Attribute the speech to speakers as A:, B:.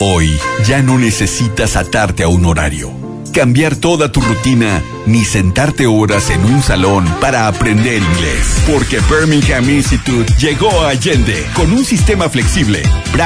A: Hoy ya no necesitas atarte a un horario, cambiar toda tu rutina, ni sentarte horas en un salón para aprender inglés. Porque Birmingham Institute llegó a Allende con un sistema flexible,